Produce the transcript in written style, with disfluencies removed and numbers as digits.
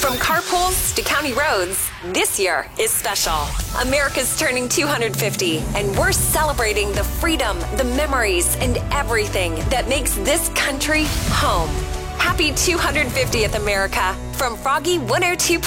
From carpools to county roads, this year is special. America's turning 250, and we're celebrating the freedom, the memories, and everything that makes this country home. Happy 250th, America, from Froggy 102.